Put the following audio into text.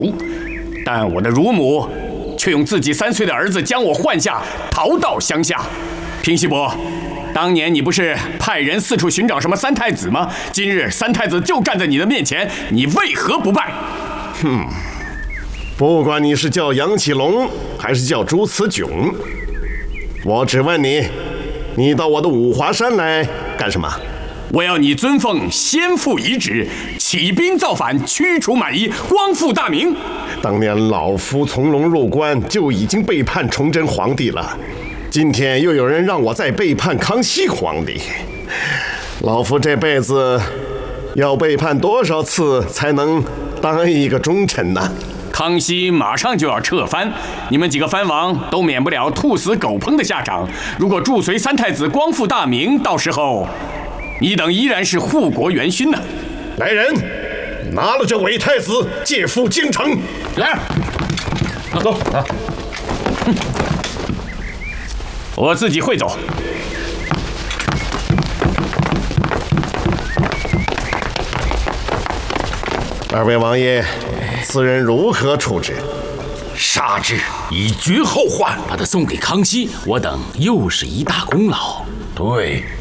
但我的乳母却用自己3岁的儿子将我换下，逃到乡下。平西伯，当年你不是派人四处寻找什么3太子吗？今日3太子就站在你的面前，你为何不拜？ 不管你是叫杨启龙还是叫朱慈炯，我只问你，你到我的五华山来干什么？ 我要你遵奉先父遗旨，起兵造反，驱除满夷，光复大明。 当年老夫从龙入关就已经背叛崇祯皇帝了，今天又有人让我再背叛康熙皇帝，老夫这辈子要背叛多少次才能当一个忠臣呢？ 康熙马上就要撤藩，你们几个藩王都免不了兔死狗烹的下场。如果助随3太子光复大明，到时候你等依然是护国元勋呢。 来人，拿了这伪太子，借赴京城。 来，走啊！我自己会走。 二位王爷，此人如何处置？ 杀之，以绝后患。 把他送给康熙，我等又是一大功劳。 对。